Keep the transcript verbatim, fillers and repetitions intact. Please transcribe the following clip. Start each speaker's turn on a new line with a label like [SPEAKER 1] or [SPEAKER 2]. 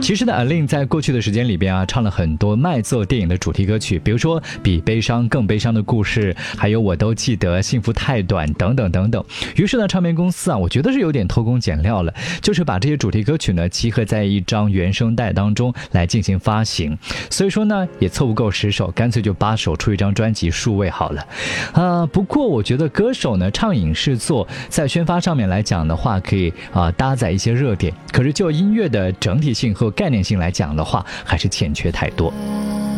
[SPEAKER 1] 其实呢 Aline 在过去的时间里边啊，唱了很多卖座电影的主题歌曲，比如说比悲伤更悲伤的故事，还有我都记得幸福太短等等等等。于是呢唱片公司啊，我觉得是有点偷工减料了，就是把这些主题歌曲呢集合在一张原声带当中来进行发行，所以说呢也凑不够十首，干脆就八首出一张专辑数位好了。呃，不过我觉得歌手呢唱影视作在宣发上面来讲的话，可以啊、呃、搭载一些热点，可是就音乐的整体性和概念性来讲的话，还是欠缺太多。